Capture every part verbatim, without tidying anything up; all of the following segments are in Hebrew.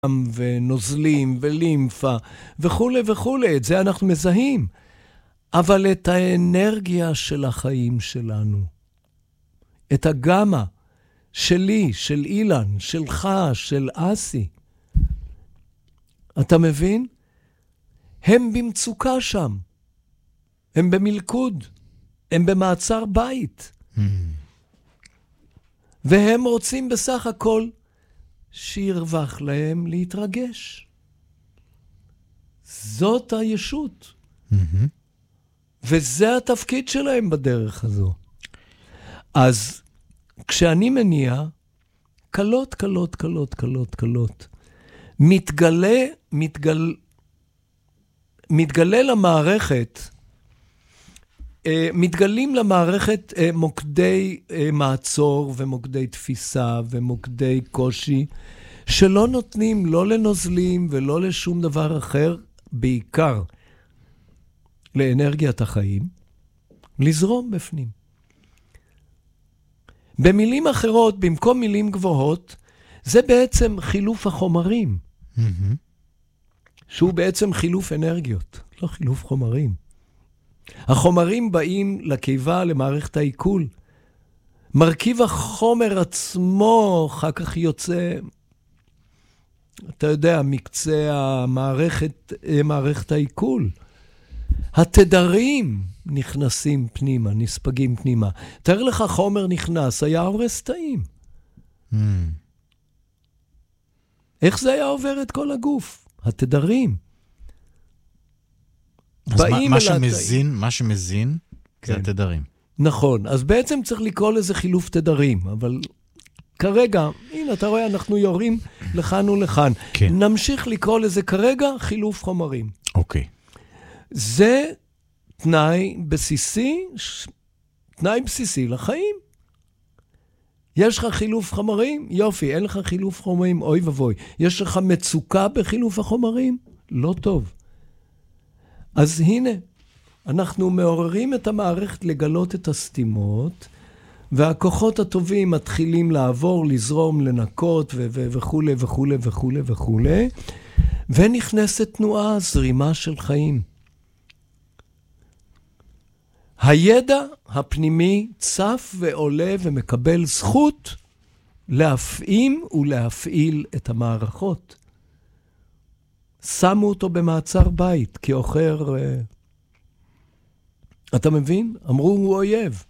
ונוזלים ולימפה וכו' וכו', את זה אנחנו מזהים. אבל את האנרגיה של החיים שלנו, את הגמה שלי, של אילן, שלך, של אסי, אתה מבין? הם במצוקה שם. הם במלכוד. הם במעצר בית. Mm. והם רוצים בסך הכל שירווח להם להתרגש. זאת הישות. Mm-hmm. וזה התפקיד שלהם בדרך הזו. אז כשאני מניע, קלות, קלות, קלות, קלות, קלות, מתגלה, מתגל, מתגלה למערכת, מתגלים למערכת מוקדי מעצור ומוקדי תפיסה ומוקדי קושי, שלא נותנים לא לנוזלים ולא לשום דבר אחר, בעיקר לאנרגיית החיים, לזרום בפנים. במילים אחרות, במקום מילים גבוהות, זה בעצם חילוף החומרים, mm-hmm. שהוא בעצם חילוף אנרגיות, לא חילוף חומרים. החומרים באים לקיבה, למערכת העיכול. מרכיב החומר עצמו אחר כך יוצא, אתה יודע, מקצה המערכת, מערכת העיכול. התדרים נכנסים פנימה, נספגים פנימה. תאר לך חומר נכנס, היה הורס תאים. Mm. איך זה היה עובר את כל הגוף? התדרים. אז מה, מה שמזין, מה שמזין, כן. זה התדרים. נכון, אז בעצם צריך לקרוא לזה חילוף תדרים, אבל כרגע, הנה אתה רואה, אנחנו יורים לכאן ולכאן. כן. נמשיך לקרוא לזה כרגע חילוף חומרים. אוקיי. זה תנאי בסיסי, תנאי בסיסי לחיים. יש לך חילוף חומרים? יופי, אין לך חילוף חומרים, אוי ובוי. יש לך מצוקה בחילוף החומרים? לא טוב. אז הנה, אנחנו מעוררים את המערכת לגלות את הסתימות, והכוחות הטובים מתחילים לעבור, לזרום, לנקות ו- ו- וכו' וכו' וכו' וכו', ונכנסת תנועה, זרימה של חיים. הידע הפנימי צף ועולה ומקבל זכות להפעים ולהפעיל את המערכות. שמו אותו במעצר בית, כאוחר, אתה מבין? אמרו הוא אויב.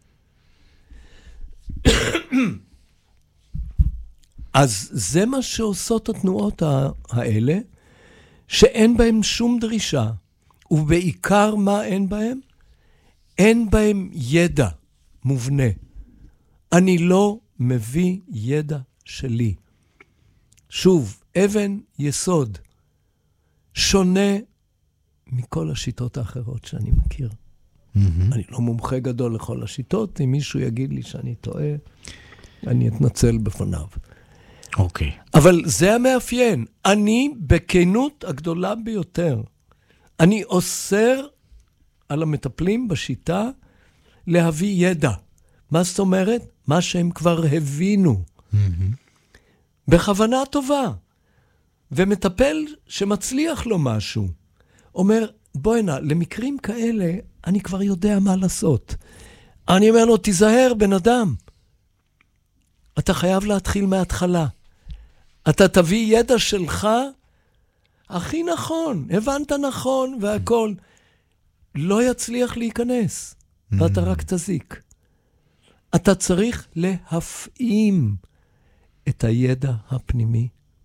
אז זה מה שעושות התנועות האלה, שאין בהם שום דרישה, ובעיקר מה אין בהם? אין בהם ידע מובנה. אני לא מביא ידע שלי. שוב, אבן יסוד. שונה מכל השיטות האחרות שאני מכיר. Mm-hmm. אני לא מומחה גדול לכל השיטות, אם מישהו יגיד לי שאני טועה, אני אתנצל בפניו. אוקיי. Okay. אבל זה המאפיין. אני בכנות הגדולה ביותר. אני אוסר על המטפלים בשיטה להביא ידע. מה זאת אומרת? מה שהם כבר הבינו. Mm-hmm. בכוונה טובה. ומטפל שמצליח לו משהו, אומר, בואי נא, למקרים כאלה, אני כבר יודע מה לעשות. אני אומר לו, תיזהר בן אדם. אתה חייב להתחיל מההתחלה. אתה תביא ידע שלך, הכי נכון, הבנת נכון והכל. לא יצליח להיכנס, ואתה רק תזיק. אתה צריך להפעים את הידע הפנימי.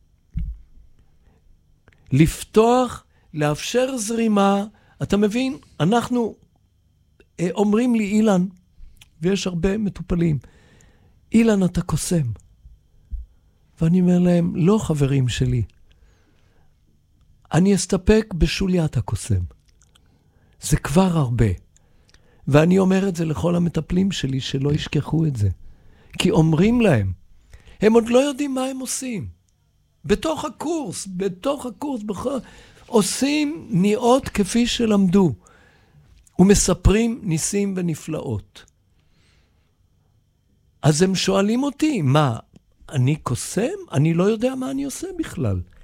לפתוח, לאפשר זרימה, אתה מבין? אנחנו אה, אומרים לי, אילן, ויש הרבה מטופלים, אילן אתה קוסם. ואני אומר להם, לא חברים שלי, אני אסתפק בשוליית הקוסם. זה כבר הרבה. ואני אומר את זה לכל המטפלים שלי, שלא ישכחו את זה. כי אומרים להם, הם עוד לא יודעים מה הם עושים. בתוך הקורס, בתוך הקורס, בכל... עושים ניאות כפי שלמדו, ומספרים ניסים ונפלאות. אז הם שואלים אותי, מה, אני קוסם? אני לא יודע מה אני עושה בכלל.